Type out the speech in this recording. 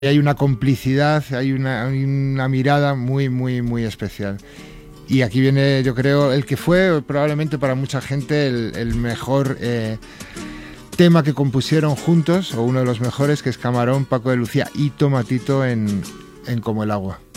hay una complicidad, hay una mirada muy, muy, muy especial. Y aquí viene, yo creo, el que fue probablemente para mucha gente el mejor tema que compusieron juntos, o uno de los mejores, que es Camarón, Paco de Lucía y Tomatito en Como el agua.